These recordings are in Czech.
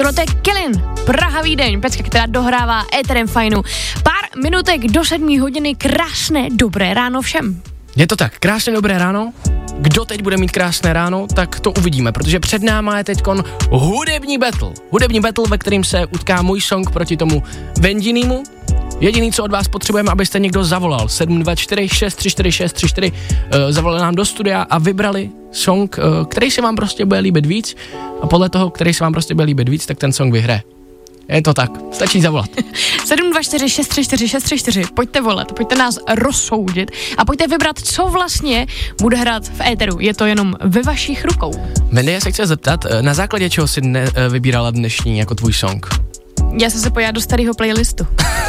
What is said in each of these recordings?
No to je Killin, Praha Vídeň, pecka, která dohrává éterem Fajnu. Pár minutek do 7 hodiny, krásné dobré ráno všem. Je to tak, krásné dobré ráno. Kdo teď bude mít krásné ráno, tak to uvidíme, protože před náma je teďkon hudební battle. Hudební battle, ve kterým se utká můj song proti tomu Vendinýmu. Jediný, co od vás potřebujeme, abyste někdo zavolal 724 634 634, zavolali nám do studia a vybrali song, který se vám prostě bude líbit víc, a podle toho, který se vám prostě bude líbit víc, tak ten song vyhraje. Je to tak, stačí zavolat. 724 634 634, pojďte volat, pojďte nás rozsoudit a pojďte vybrat, co vlastně bude hrát v éteru. Je to jenom ve vašich rukou. Mendy, já se chci zeptat, na základě čeho jsi vybírala dnešní jako tvůj song? Já jsem se pojela do starého playlistu.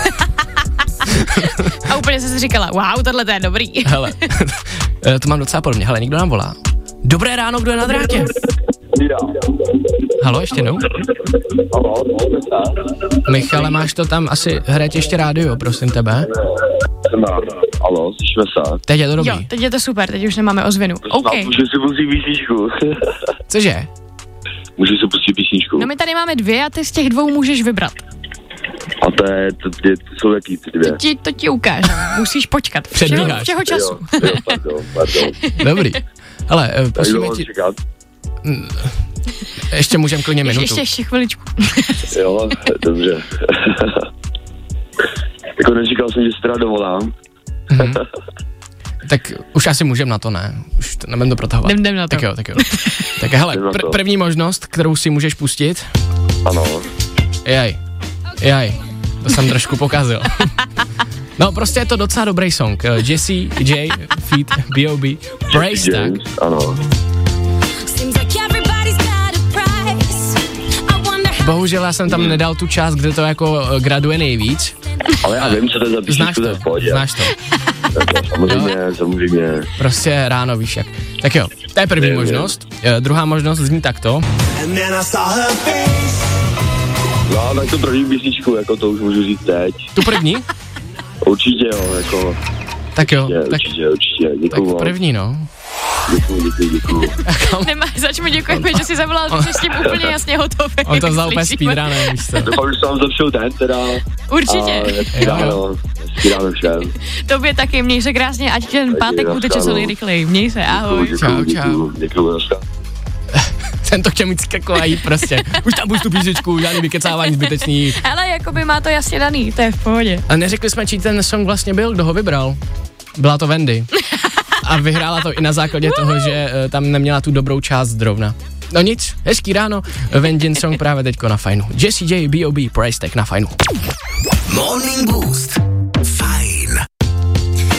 A úplně jsem si říkala, wow, tohle to je dobrý. Hele, to mám docela podobně. Hele, někdo nám volá. Dobré ráno, kdo je na drátě? Halo, ještě jednou? Michale, máš to tam asi, hrát ještě rádio, prosím tebe. Halo, slyšíme se. Teď je to dobrý. Jo, teď je to super, teď už nemáme ozvěnu. OK. Můžu si pustit písničku. Cože? Můžu si pustit písničku. No my tady máme 2 a ty z těch 2 můžeš vybrat. A to jsou jaký ty 2? To ti ukážu, musíš počkat. Předbíháš. Všeho času. Jo, pardon. Dobrý. Hele, prosíme ti... Ještě můžeme klidně minutu. Ještě chviličku. Jo, dobře. Jako nečekal jsem, že se teda dovolám. Tak už asi můžeme na to, ne? Už to nebudem to protahovat. Jdem na to. Tak jo. Tak hele, první možnost, kterou si můžeš pustit. Ano. Jaj, to jsem trošku pokazil. No, prostě je to docela dobrý song. Jesse J, feat. B.O.B. Praise Tag. Ano. Bohužel já jsem tam nedal tu část, kde to jako graduje nejvíc. Ale já vím, co to je za písničku. Znáš to. Samozřejmě. Prostě ráno, víš jak. Tak jo, to je první možnost. Druhá možnost zní takto. No, tak tu první písničku, jako to už můžu říct teď. Tu první? Určitě jo, jako... Tak jo. Určitě, děkuju. Tak první, no. Děkuju. Zač mi děkujeme, že jsi zavolal, že s tím úplně jasně hotový. On to vzal úplně speedrunem, víš co. Doufám, že se vám zlepšil ten teda. Určitě. Hezký ráno všem. Tobě taky, měj se krásně, ať ten pátek uteče co nejrychleji. Měj se, ahoj. Čau. Děkuju. Jsem to chtěl mít skakovat a jít prostě. Už tam pustu písničku, žádný vykecávání zbytečný. Ale jakoby má to jasně daný, to je v pohodě. A neřekli jsme, čí ten song vlastně byl, kdo ho vybral. Byla to Wendy. A vyhrála to i na základě toho, že tam neměla tu dobrou část zrovna. No nic, hezký ráno, Vendin song právě teďko na Fajnu. Jesse J, B.O.B, Price Tag na Fajnu. Morning Boost.